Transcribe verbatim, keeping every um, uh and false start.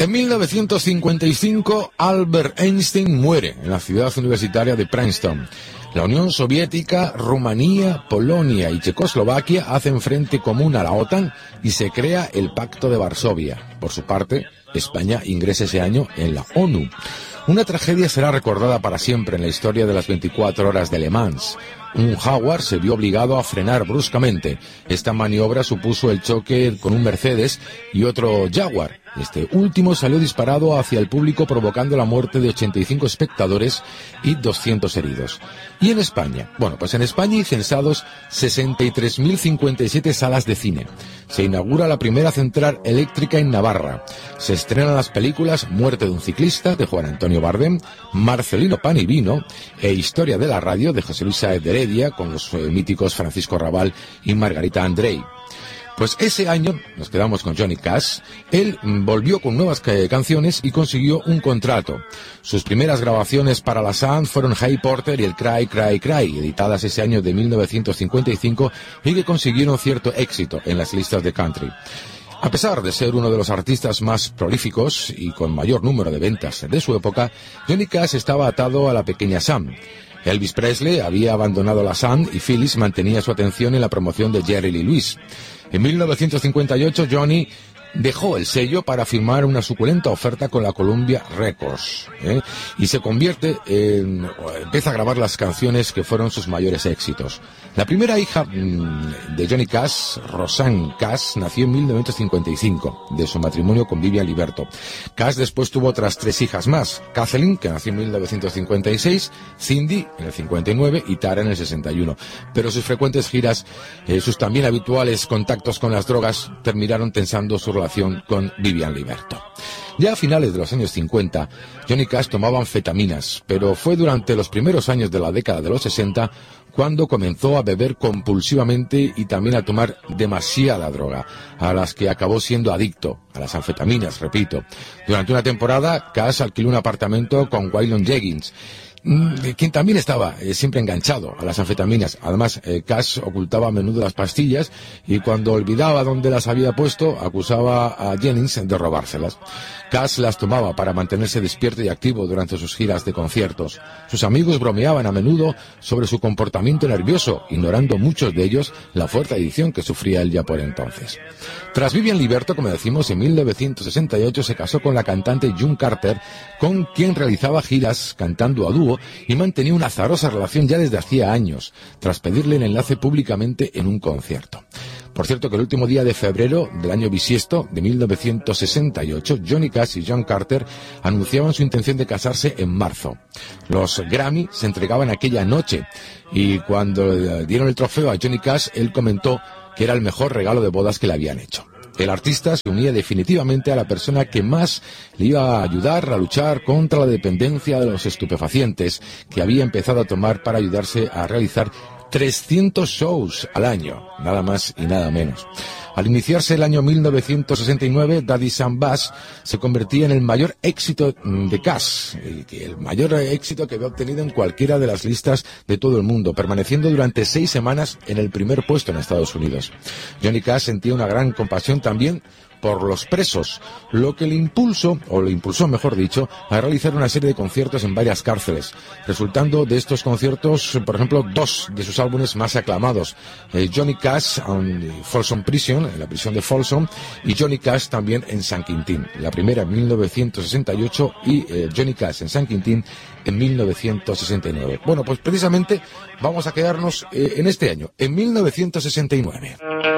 En mil novecientos cincuenta y cinco, Albert Einstein muere en la ciudad universitaria de Princeton. La Unión Soviética, Rumanía, Polonia y Checoslovaquia hacen frente común a la OTAN y se crea el Pacto de Varsovia. Por su parte, España ingresa ese año en la ONU. Una tragedia será recordada para siempre en la historia de las veinticuatro horas de Le Mans. Un Jaguar se vio obligado a frenar bruscamente. Esta maniobra supuso el choque con un Mercedes y otro Jaguar. Este último salió disparado hacia el público, provocando la muerte de ochenta y cinco espectadores y doscientos heridos. ¿Y en España? Bueno, pues en España hay censados sesenta y tres mil cincuenta y siete salas de cine. Se inaugura la primera central eléctrica en Navarra. Se estrenan las películas Muerte de un ciclista, de Juan Antonio Bardem, Marcelino Pan y Vino, e Historia de la radio, de José Luis Sáez de Heredia, con los eh, míticos Francisco Rabal y Margarita Andrei. Pues ese año, nos quedamos con Johnny Cash, él volvió con nuevas eh, canciones y consiguió un contrato. Sus primeras grabaciones para la Sun fueron Hey Porter y el Cry, Cry, Cry, editadas ese año de mil novecientos cincuenta y cinco y que consiguieron cierto éxito en las listas de country. A pesar de ser uno de los artistas más prolíficos y con mayor número de ventas de su época, Johnny Cash estaba atado a la pequeña Sun. Elvis Presley había abandonado la Sun y Phyllis mantenía su atención en la promoción de Jerry Lee Lewis. En mil novecientos cincuenta y ocho, Johnny dejó el sello para firmar una suculenta oferta con la Columbia Records, ¿eh? y se convierte en, empieza a grabar las canciones que fueron sus mayores éxitos. La primera hija mmm, de Johnny Cash, Rosanne Cash, nació en mil novecientos cincuenta y cinco, de su matrimonio con Vivian Liberto. Cash después tuvo otras tres hijas más: Kathleen, que nació en mil novecientos cincuenta y seis, Cindy en el cincuenta y nueve y Tara en el sesenta y uno. Pero sus frecuentes giras, eh, sus también habituales contactos con las drogas, terminaron tensando su relación con Vivian Liberto. Ya a finales de los años cincuenta, Johnny Cash tomaba anfetaminas, pero fue durante los primeros años de la década de los sesenta cuando comenzó a beber compulsivamente y también a tomar demasiada droga, a las que acabó siendo adicto, a las anfetaminas, repito. Durante una temporada, Cash alquiló un apartamento con Waylon Jennings, quien también estaba eh, siempre enganchado a las anfetaminas. Además, eh, Cash ocultaba a menudo las pastillas y cuando olvidaba dónde las había puesto, acusaba a Jennings de robárselas. Cash las tomaba para mantenerse despierto y activo durante sus giras de conciertos. Sus amigos bromeaban a menudo sobre su comportamiento nervioso, ignorando muchos de ellos la fuerte adicción que sufría él ya por entonces. Tras Vivian Liberto, como decimos, en mil novecientos sesenta y ocho se casó con la cantante June Carter, con quien realizaba giras cantando a dúo y mantenía una azarosa relación ya desde hacía años, tras pedirle el enlace públicamente en un concierto. Por cierto que el último día de febrero del año bisiesto de mil novecientos sesenta y ocho, Johnny Cash y June Carter anunciaban su intención de casarse en marzo. Los Grammy se entregaban aquella noche y cuando dieron el trofeo a Johnny Cash, él comentó que era el mejor regalo de bodas que le habían hecho. El artista se unía definitivamente a la persona que más le iba a ayudar a luchar contra la dependencia de los estupefacientes que había empezado a tomar para ayudarse a realizar trescientos shows al año, nada más y nada menos. Al iniciarse el año mil novecientos sesenta y nueve, Daddy Sam Bass se convertía en el mayor éxito de Cash, el mayor éxito que había obtenido en cualquiera de las listas de todo el mundo, permaneciendo durante seis semanas en el primer puesto en Estados Unidos. Johnny Cash sentía una gran compasión también por los presos, lo que le impulsó, o le impulsó mejor dicho, a realizar una serie de conciertos en varias cárceles, resultando de estos conciertos, por ejemplo, dos de sus álbumes más aclamados, eh, Johnny Cash en Folsom Prison, en la prisión de Folsom, y Johnny Cash también en San Quintín, la primera en mil novecientos sesenta y ocho y eh, Johnny Cash en San Quintín en mil novecientos sesenta y nueve. Bueno, pues precisamente vamos a quedarnos eh, en este año, en mil novecientos sesenta y nueve.